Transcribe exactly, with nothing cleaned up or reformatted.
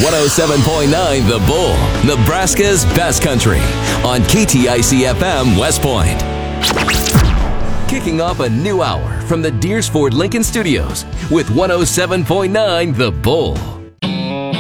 one oh seven point nine The Bull, Nebraska's best country, on K T I C F M West Point. Kicking off a new hour from the Deersford Lincoln Studios with one oh seven point nine The Bull.